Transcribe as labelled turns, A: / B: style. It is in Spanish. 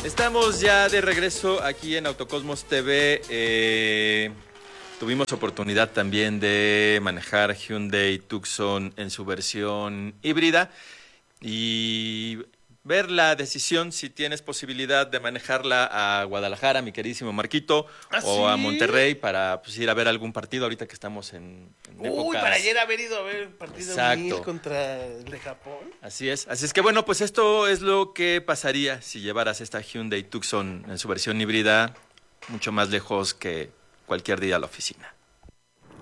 A: Estamos ya de regreso aquí en Autocosmos TV. Tuvimos oportunidad también de manejar Hyundai Tucson en su versión híbrida y ver la decisión si tienes posibilidad de manejarla a Guadalajara, mi queridísimo Marquito, o a
B: ¿Sí?
A: Monterrey para pues, ir a ver algún partido ahorita que estamos en
B: Uy,
A: épocas.
B: para ayer haber ido a ver el partido
A: Exacto.
B: 1000 contra el de Japón.
A: Así es. Así es que bueno, pues esto es lo que pasaría si llevaras esta Hyundai Tucson en su versión híbrida mucho más lejos que cualquier día a la oficina.